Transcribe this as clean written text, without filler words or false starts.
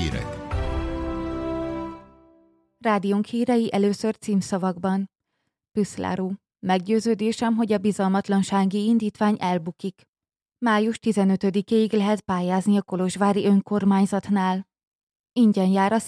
hírek. Rádiónk hírei először címszavakban. Püszláru. Meggyőződésem, hogy a bizalmatlansági indítvány elbukik. Május 15-ig lehet pályázni a kolozsvári önkormányzatnál. Ingyen jár a